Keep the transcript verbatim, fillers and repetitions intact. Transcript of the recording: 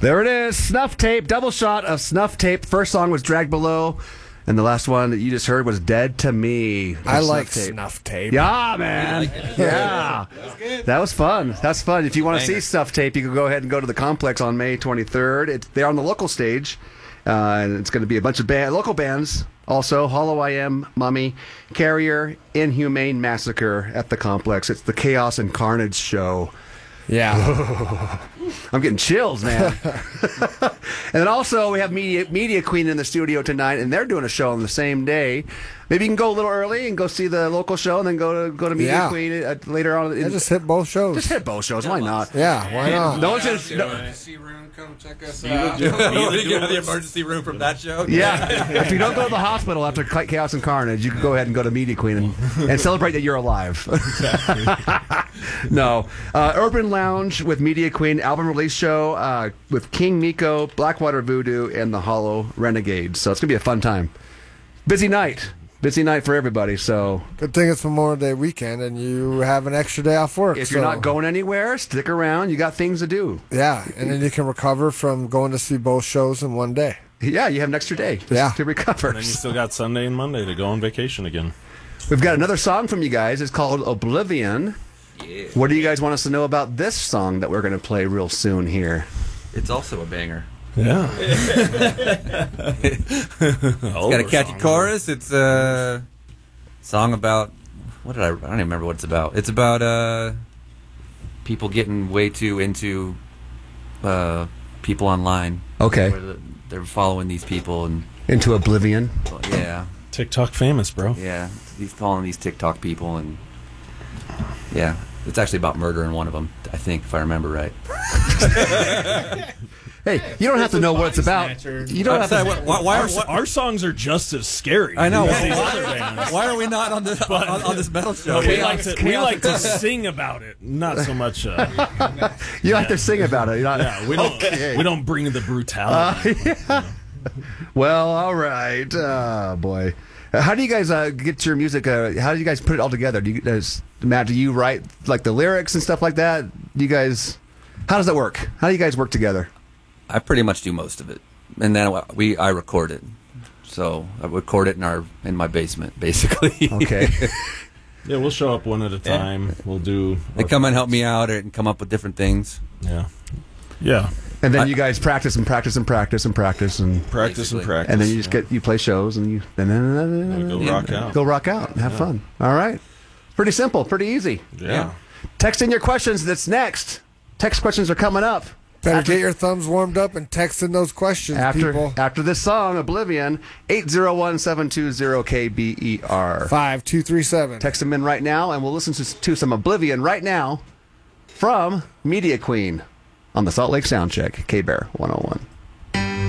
There it is. Snuff Tape. Double shot of Snuff Tape. First song was Drag Below. And the last one that you just heard was Dead to Me. I like Snuff Tape. Snuff Tape. Yeah, man. Yeah. That was good. That was fun. That's fun. If you want to see Snuff Tape, you can go ahead and go to the Complex on May twenty-third. It's, they're on the local stage. Uh, and it's going to be a bunch of band, local bands. Also, Hollow I Am, Mummy, Carrier, Inhumane Massacre at the Complex. It's the Chaos and Carnage show. Yeah. I'm getting chills, man. And then also we have Media Media Queen in the studio tonight, and they're doing a show on the same day. Maybe you can go a little early and go see the local show, and then go to go to Media Yeah. Queen at, later on. Yeah, just hit both shows. Just hit both shows. Why not? Yeah, why not? No one says. No, Emergency room, come check us You out. you get the emergency room from that show? yeah, if you don't go to the hospital after Chaos and Carnage, you can go ahead and go to Media Queen and, and celebrate that you're alive. No, uh, Urban Lounge with Media Queen album release show uh, with King Miko, Blackwater Voodoo, and the Hollow Renegades. So it's gonna be a fun time. Busy night. Busy night for everybody, so... Good thing it's Memorial Day weekend and you have an extra day off work. If so. you're not going anywhere, stick around. You got things to do. Yeah, and then you can recover from going to see both shows in one day. Yeah, you have an extra day just Yeah. to recover. And then you still got Sunday and Monday to go on vacation again. We've got another song from you guys. It's called Oblivion. Yeah. What do you guys want us to know about this song that we're going to play real soon here? It's also a banger. Yeah. It's got a catchy chorus. It's a song about what did I? I don't even remember what it's about. It's about uh, people getting way too into uh, people online. Okay. Where the, they're following these people and Into Oblivion. well, yeah, TikTok famous, bro. yeah. He's following these TikTok people and yeah, it's actually about murdering one of them. I think if I remember right. Hey, you don't have to know what it's about. You don't have to. Why, why Our, are what, our songs are just as scary. I know. as these other bands. Why are we not on this on, on this metal show? We like to we like to sing about it, not so much. Uh, You like to sing about it. You're not, yeah, we don't Okay. we don't bring the brutality. Uh, yeah. Well, all right. Oh, boy. Uh, How do you guys uh, get your music? Uh, how do you guys put it all together? Do you guys, Matt, do you write like the lyrics and stuff like that? Do you guys, how does that work? How do you guys work together? I pretty much do most of it, and then we I record it. So I record it in our in my basement, basically. Okay. Yeah, we'll show up one at a time. We'll do. They come and help me out and come up with different things. Yeah. Yeah. And then I- you guys practice and practice and practice and practice and Practice and Basically. practice. and then you just get you play shows and you and then And go Yeah. rock out. go rock out and have fun. All right. Pretty simple, pretty easy. Yeah. Text in your questions. That's next. Text questions are coming up. Better After- get your thumbs warmed up and text in those questions, After people. after this song, Oblivion, eight zero one, seven two zero, K B E R. Five, two, three, seven. Text them in right now, and we'll listen to, to some Oblivion right now from Media Queen on the Salt Lake Soundcheck, K-Bear one oh one.